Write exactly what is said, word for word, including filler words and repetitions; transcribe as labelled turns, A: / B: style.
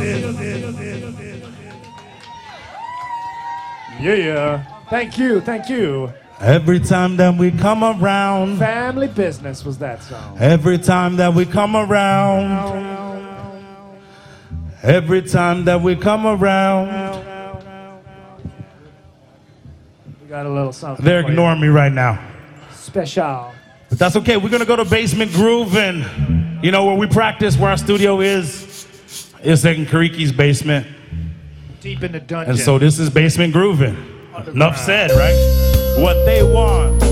A: Yeah. Thank you, thank you.
B: Every time that we come around.
A: Family Business was that song.
B: Every time that we come around. Every time that we come around.
A: We got a little something.
B: They're
A: for you.
B: ignoring me right now.
A: Special.
B: But that's okay. We're gonna go to Basement Groove, and you know where we practice, where our studio is. It's in Kariki's basement.
A: Deep in the dungeon.
B: And so this is Basement Grooving. Enough said, right? What they want.